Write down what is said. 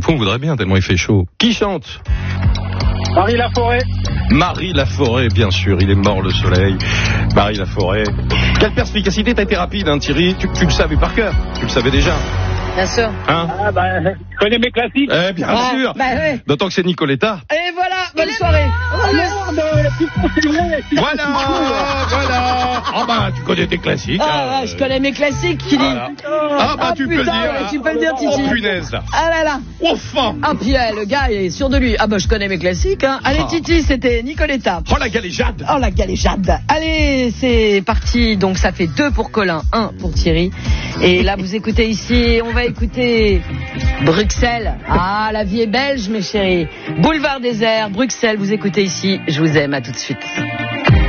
On voudrait bien tellement il fait chaud. Qui chante? Marie Laforêt. Marie Laforêt, bien sûr, il est mort le soleil. Marie Laforêt. Quelle perspicacité, t'as été rapide, hein, Thierry, tu le savais par cœur, tu le savais déjà. Bien sûr. Hein? Je connais mes classiques. Bien sûr. Ouais. D'autant que c'est Nicoletta. Et voilà, bonne soirée. Voilà. Tu connais tes classiques. Je connais mes classiques, qui dit. Voilà. Tu peux le dire. Tu peux le dire, Titi. Oh, punaise. Ah là là. Enfin. Puis le gars est sûr de lui. Je connais mes classiques. Hein. Allez, Titi, c'était Nicoletta. Oh, la galéjade. Allez, c'est parti. Donc, ça fait 2 pour Colin, 1 pour Thierry. Et là, vous écoutez ici, on va écouter Bruxelles. La vie est belge, mes chéris. Boulevard désert, Bruxelles, vous écoutez ici. Je vous aime, à tout de suite.